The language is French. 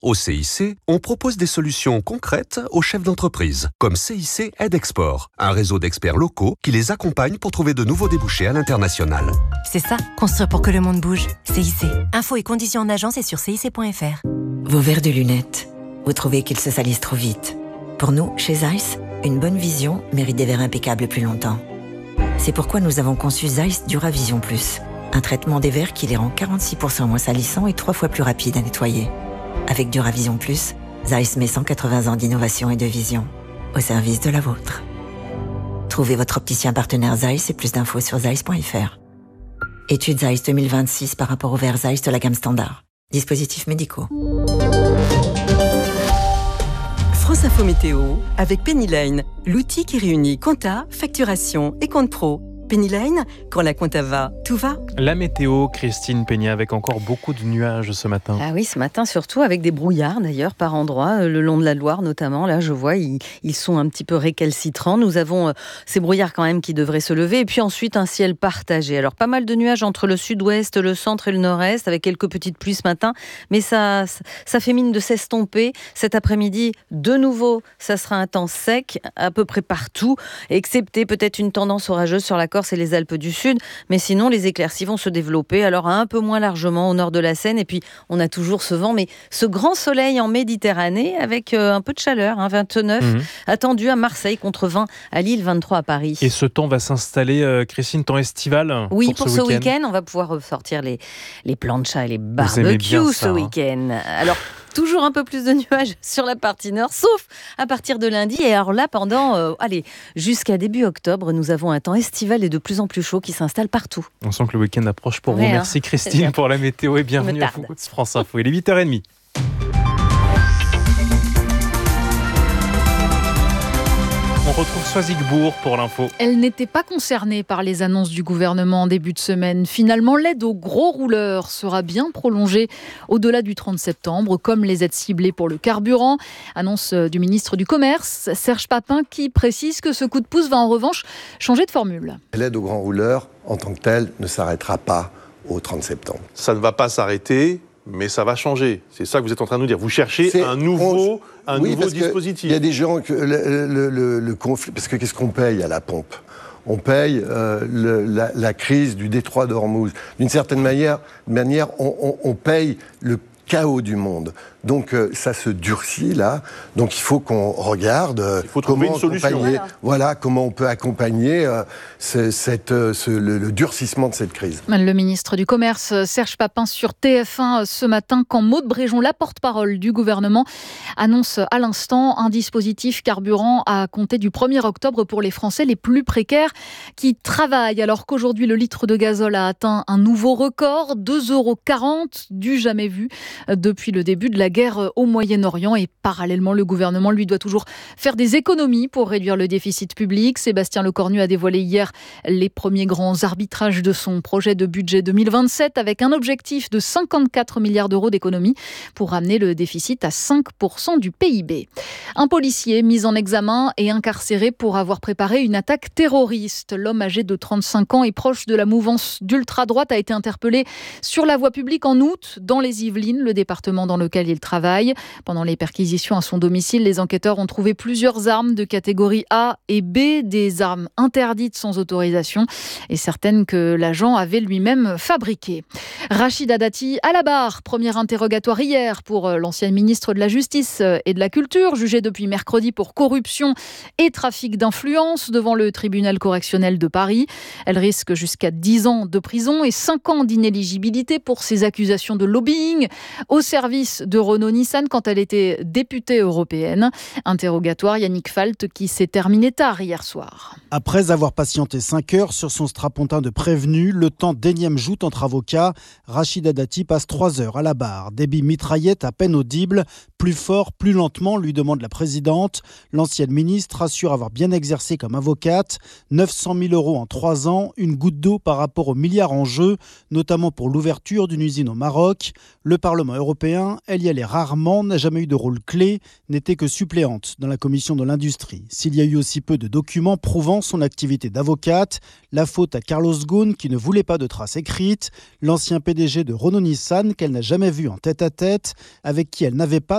Au CIC, on propose des solutions concrètes aux chefs d'entreprise, comme CIC Aide Export, un réseau d'experts locaux qui les accompagne pour trouver de nouveaux débouchés à l'international. C'est ça, construire pour que le monde bouge. CIC. Infos et conditions en agence et sur cic.fr. Vos verres de lunettes, vous trouvez qu'ils se salissent trop vite. Pour nous, chez Zeiss, une bonne vision mérite des verres impeccables plus longtemps. C'est pourquoi nous avons conçu Zeiss Duravision Plus, un traitement des verres qui les rend 46% moins salissants et 3 fois plus rapides à nettoyer. Avec Duravision Plus, Zeiss met 180 ans d'innovation et de vision au service de la vôtre. Trouvez votre opticien partenaire Zeiss et plus d'infos sur zeiss.fr. Étude Zeiss 2026 par rapport aux verres Zeiss de la gamme standard. Dispositifs médicaux. France Info Météo avec Pennyline, l'outil qui réunit compta, facturation et compte pro. Pennyline, quand la compta va, tout va. La météo, Christine Peña, avec encore beaucoup de nuages ce matin. Ah oui, ce matin surtout avec des brouillards d'ailleurs par endroits, le long de la Loire notamment. Là, je vois, ils sont un petit peu récalcitrants. Nous avons ces brouillards quand même qui devraient se lever. Et puis ensuite, un ciel partagé. Alors, pas mal de nuages entre le sud-ouest, le centre et le nord-est, avec quelques petites pluies ce matin. Mais ça fait mine de s'estomper. Cet après-midi, de nouveau, ça sera un temps sec à peu près partout, excepté peut-être une tendance orageuse sur la Corse et les Alpes du Sud, mais sinon les éclaircies vont se développer, alors un peu moins largement au nord de la Seine, et puis on a toujours ce vent, mais ce grand soleil en Méditerranée avec un peu de chaleur, 29 attendu à Marseille contre 20 à Lille, 23 à Paris. Et ce temps va s'installer, Christine, temps estival. Oui, pour ce week-end, on va pouvoir ressortir les planchas et les barbecues ce week-end. Alors, toujours un peu plus de nuages sur la partie nord, sauf à partir de lundi. Et alors là, pendant, jusqu'à début octobre, nous avons un temps estival et de plus en plus chaud qui s'installe partout. On sent que le week-end approche pour vous. Merci Christine pour la météo et bienvenue à vous, France Info. Il est 8h30. On retrouve Soisigbourg pour l'info. Elle n'était pas concernée par les annonces du gouvernement en début de semaine. Finalement, l'aide aux gros rouleurs sera bien prolongée au-delà du 30 septembre, comme les aides ciblées pour le carburant. Annonce du ministre du Commerce, Serge Papin, qui précise que ce coup de pouce va en revanche changer de formule. L'aide aux grands rouleurs, en tant que telle, ne s'arrêtera pas au 30 septembre. Ça ne va pas s'arrêter, mais ça va changer. C'est ça que vous êtes en train de nous dire. Vous cherchez un nouveau dispositif. Il y a des gens que le conflit, parce que qu'est-ce qu'on paye à la pompe ? On paye la crise du détroit d'Ormuz. D'une certaine manière, on paye le chaos du monde. Donc ça se durcit là. Donc il faut qu'on regarde trouver une solution. Comment on peut accompagner le durcissement de cette crise. Le ministre du Commerce, Serge Papin, sur TF1 ce matin, quand Maud Bréjon, la porte-parole du gouvernement, annonce à l'instant un dispositif carburant à compter du 1er octobre pour les Français les plus précaires qui travaillent. Alors qu'aujourd'hui, le litre de gazole a atteint un nouveau record, 2,40 €, du jamais vu depuis le début de la guerre au Moyen-Orient. Et parallèlement, le gouvernement, lui, doit toujours faire des économies pour réduire le déficit public. Sébastien Lecornu a dévoilé hier les premiers grands arbitrages de son projet de budget 2027 avec un objectif de 54 milliards d'euros d'économies pour ramener le déficit à 5% du PIB. Un policier mis en examen et incarcéré pour avoir préparé une attaque terroriste. L'homme âgé de 35 ans et proche de la mouvance d'ultra-droite a été interpellé sur la voie publique en août dans les Yvelines, le département dans lequel il travaille. Pendant les perquisitions à son domicile, les enquêteurs ont trouvé plusieurs armes de catégorie A et B, des armes interdites sans autorisation et certaines que l'agent avait lui-même fabriquées. Rachida Dati à la barre. Premier interrogatoire hier pour l'ancienne ministre de la Justice et de la Culture, jugée depuis mercredi pour corruption et trafic d'influence devant le tribunal correctionnel de Paris. Elle risque jusqu'à 10 ans de prison et 5 ans d'inéligibilité pour ses accusations de lobbying au service de Renault-Nissan quand elle était députée européenne. Interrogatoire Yannick Falt qui s'est terminé tard hier soir. Après avoir patienté 5 heures sur son strapontin de prévenu, le temps d'énième joute entre avocats, Rachida Dati passe 3 heures à la barre. Débit mitraillette à peine audible, plus fort, plus lentement, lui demande la présidente. L'ancienne ministre assure avoir bien exercé comme avocate. 900 000 € en 3 ans, une goutte d'eau par rapport aux milliards en jeu, notamment pour l'ouverture d'une usine au Maroc. Le Parlement européen, elle y allait rarement, n'a jamais eu de rôle clé, n'était que suppléante dans la commission de l'industrie. S'il y a eu aussi peu de documents prouvant son activité d'avocate, la faute à Carlos Ghosn qui ne voulait pas de traces écrites, l'ancien PDG de Renault-Nissan qu'elle n'a jamais vu en tête-à-tête, avec qui elle n'avait pas